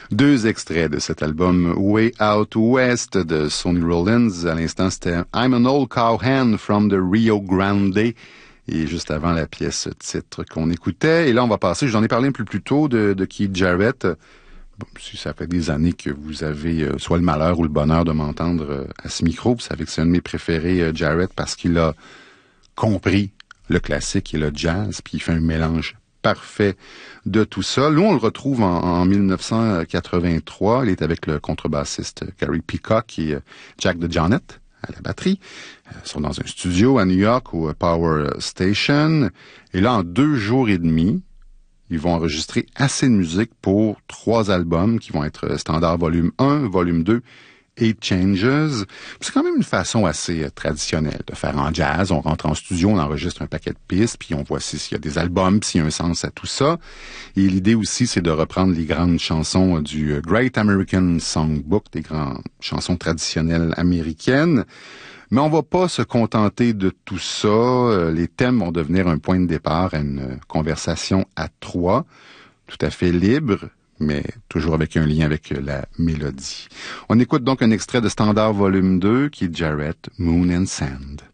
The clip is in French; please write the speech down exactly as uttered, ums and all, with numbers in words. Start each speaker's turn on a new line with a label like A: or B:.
A: Deux extraits de cet album Way Out West de Sonny Rollins. À l'instant, c'était I'm an Old Cowhand from the Rio Grande. Et juste avant la pièce titre qu'on écoutait. Et là, on va passer, j'en ai parlé un peu plus tôt de, de Keith Jarrett. Bon, si ça fait des années que vous avez euh, soit le malheur ou le bonheur de m'entendre euh, à ce micro, vous savez que c'est un de mes préférés, euh, Jarrett, parce qu'il a compris le classique et le jazz, puis il fait un mélange parfait de tout ça. Nous, on le retrouve en, en dix-neuf cent quatre-vingt-trois. Il est avec le contrebassiste Gary Peacock et euh, Jack DeJohnette à la batterie. Euh, ils sont dans un studio à New York au Power Station. Et là, en deux jours et demi, ils vont enregistrer assez de musique pour trois albums qui vont être Standard Volume un, Volume deux, Eight Changes. C'est quand même une façon assez euh, traditionnelle de faire en jazz. On rentre en studio, on enregistre un paquet de pistes, puis on voit si- s'il y a des albums, puis s'il y a un sens à tout ça. Et l'idée aussi, c'est de reprendre les grandes chansons euh, du Great American Songbook, des grandes chansons traditionnelles américaines. Mais on va pas se contenter de tout ça. Euh, Les thèmes vont devenir un point de départ à une conversation à trois, tout à fait libre, mais toujours avec un lien avec la mélodie. On écoute donc un extrait de Standard Volume deux qui est Jarrett, Moon and Sand.